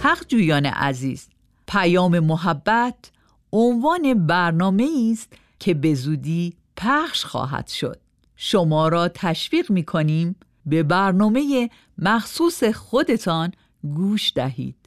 حق جویان عزیز، پیام محبت عنوان برنامه است که به زودی پخش خواهد شد. شما را تشویق می‌کنیم به برنامه مخصوص خودتان گوش دهید.